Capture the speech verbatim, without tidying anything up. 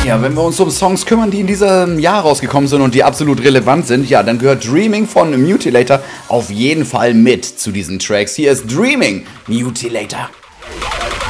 Ja, wenn wir uns um Songs kümmern, die in diesem Jahr rausgekommen sind und die absolut relevant sind, ja, dann gehört Dreaming von Mutilator auf jeden Fall mit zu diesen Tracks. Hier ist Dreaming, Mutilator.